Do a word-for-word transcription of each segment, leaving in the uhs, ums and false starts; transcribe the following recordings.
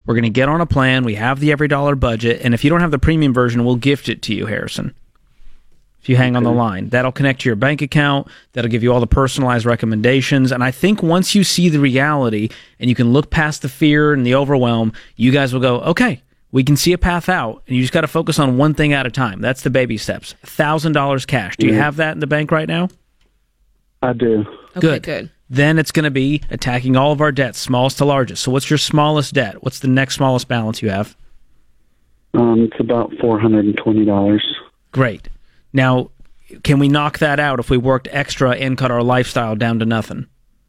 We're going to get on a plan. We have the every dollar budget. And if you don't have the premium version, we'll gift it to you, Harrison. If you hang okay. on the line, that'll connect to your bank account. That'll give you all the personalized recommendations. And I think once you see the reality and you can look past the fear and the overwhelm, you guys will go, okay, we can see a path out. And you just got to focus on one thing at a time. That's the baby steps. one thousand dollars cash. Do yeah. you have that in the bank right now? I do. Okay, good. good. Then it's going to be attacking all of our debts, smallest to largest. So what's your smallest debt? What's the next smallest balance you have? Um, it's about four hundred twenty dollars. Great. Now, can we knock that out if we worked extra and cut our lifestyle down to nothing?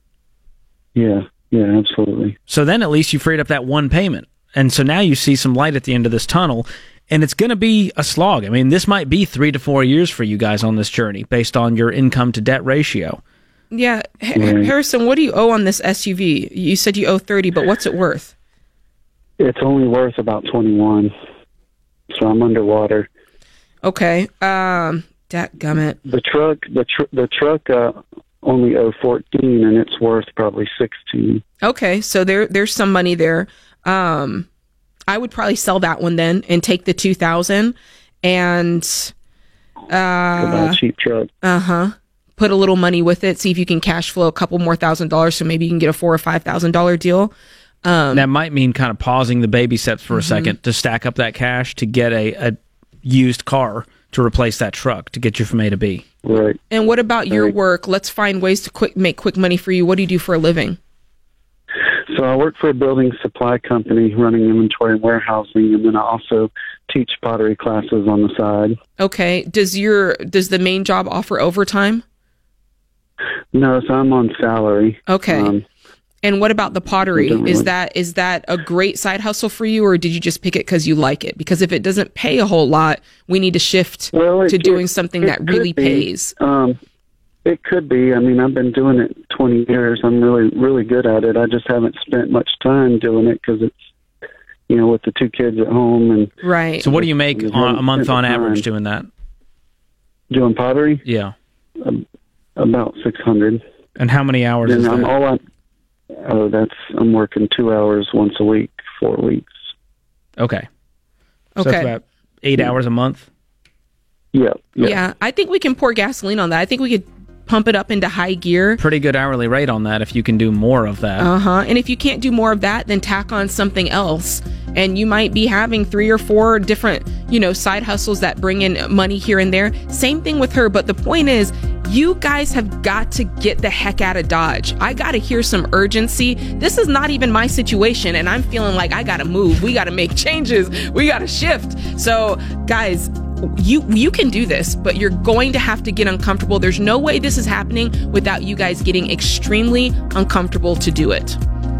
Yeah, yeah, absolutely. So then at least you freed up that one payment. And so now you see some light at the end of this tunnel, and it's going to be a slog. I mean, this might be three to four years for you guys on this journey based on your income to debt ratio. Yeah. H- right. Harrison, what do you owe on this S U V? You said you owe thirty, but what's it worth? It's only worth about twenty-one, so I'm underwater. Okay. Um, dadgummit. The truck, the tr- the truck, uh, only owe fourteen, and it's worth probably sixteen. Okay, so there, there's some money there. Um, I would probably sell that one then and take the two thousand, and uh, buy a cheap truck. Uh huh. Put a little money with it. See if you can cash flow a couple more thousand dollars, so maybe you can get a four or five thousand dollar deal. Um, that might mean kind of pausing the baby steps for a mm-hmm. second to stack up that cash to get a. a used car to replace that truck to get you from A to B. Right. And what about your right. work? Let's find ways to quick make quick money for you. What do you do for a living? So I work for a building supply company running inventory and warehousing, and then I also teach pottery classes on the side. Okay. Does your does the main job offer overtime? No, so I'm on salary. Okay. Um, And what about the pottery? Is really. that is that a great side hustle for you, or did you just pick it because you like it? Because if it doesn't pay a whole lot, we need to shift well, it, to doing it, something it that really be. pays. Um, it could be. I mean, I've been doing it twenty years. I'm really, really good at it. I just haven't spent much time doing it because it's, you know, with the two kids at home. And right. So what do you make on, a month on average doing that? Doing pottery? Yeah. Um, about six hundred. And how many hours and is I'm that? all I, Oh, that's I'm working two hours once a week, four weeks. Okay. So okay. that's about eight yeah. hours a month? Yeah, yeah. Yeah. I think we can pour gasoline on that. I think we could pump it up into high gear. Pretty good hourly rate on that if you can do more of that. Uh-huh. And if you can't do more of that, then tack on something else. And you might be having three or four different, you know, side hustles that bring in money here and there. Same thing with her. But the point is, you guys have got to get the heck out of Dodge. I got to hear some urgency. This is not even my situation, and I'm feeling like I got to move. We got to make changes. We got to shift. So, guys, you you can do this, but you're going to have to get uncomfortable. There's no way this is happening without you guys getting extremely uncomfortable to do it.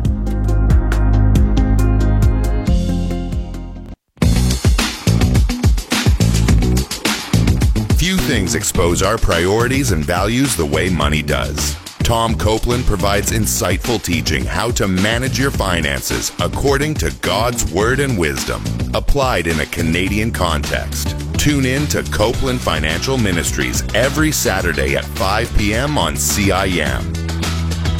Few things expose our priorities and values the way money does. Tom Copeland provides insightful teaching how to manage your finances according to God's word and wisdom, applied in a Canadian context. Tune in to Copeland Financial Ministries every Saturday at five p.m. on C I M.